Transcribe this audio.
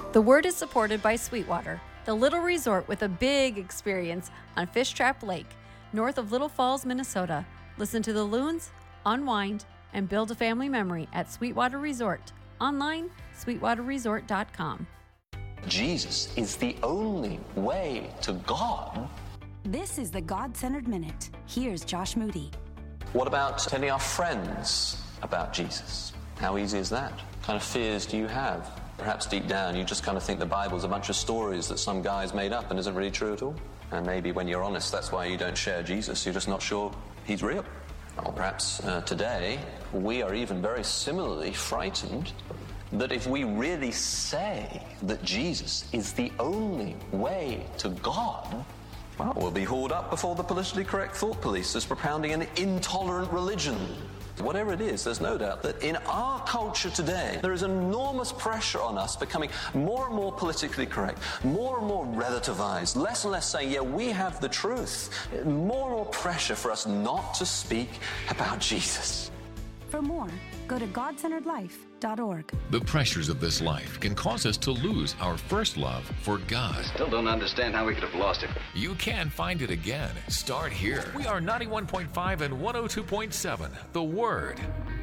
The Word is supported by Sweetwater, the little resort with a big experience on Fish Trap Lake, north of Little Falls, Minnesota. Listen to the loons, unwind, and build a family memory at Sweetwater Resort. Online, sweetwaterresort.com. Jesus is the only way to God. This is the God-Centered Minute. Here's Josh Moody. What about telling our friends about Jesus? How easy is that? What kind of fears do you have? Perhaps deep down you just kind of think the Bible's a bunch of stories that some guy's made up and isn't really true at all. And maybe when you're honest, that's why you don't share Jesus. You're just not sure he's real. Or perhaps today we are even very similarly frightened that if we really say that Jesus is the only way to God, well, we'll be hauled up before the politically correct thought police as propounding an intolerant religion. Whatever it is, there's no doubt that in our culture today, there is enormous pressure on us becoming more and more politically correct, more and more relativized, less and less saying, yeah, we have the truth. More and more pressure for us not to speak about Jesus. For more, go to godcenteredlife.org. The pressures of this life can cause us to lose our first love for God. Still don't understand how we could have lost it. You can find it again. Start here. We are 91.5 and 102.7. The Word.